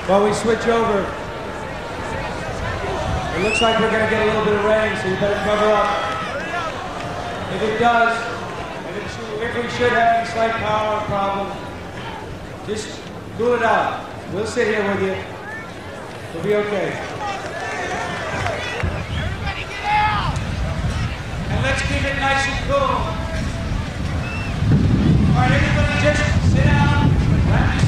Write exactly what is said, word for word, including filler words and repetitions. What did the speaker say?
While we switch over, it looks like we're going to get a little bit of rain, so you better cover up. If it does, if, it should, if we should have any slight power problem, just cool it out. We'll sit here with you. We'll be okay. Everybody get out! And let's keep it nice and cool. All right, everybody just sit down.